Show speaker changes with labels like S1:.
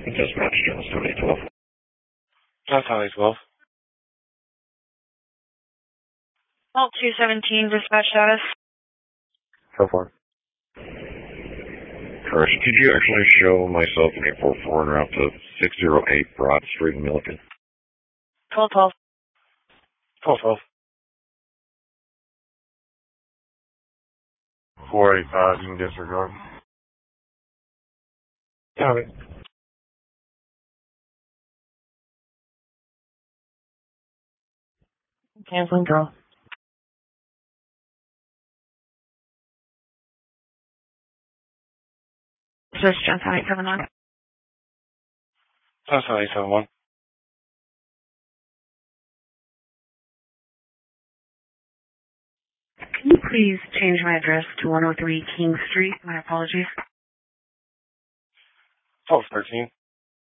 S1: Dispatch, Jones, 2812.
S2: That's how 12.
S3: Vault 217, dispatch status.
S2: Go for it.
S1: Correction, could you actually show myself an 844 en route to 608 Broad Street in Milliken?
S3: 1212.
S2: 12.
S4: 485, you can disregard.
S2: Got it.
S3: Canceling draw. Search Johnson 871.
S2: That's how 871.
S3: Can you please change my address to 103 King Street? My apologies.
S2: 1213.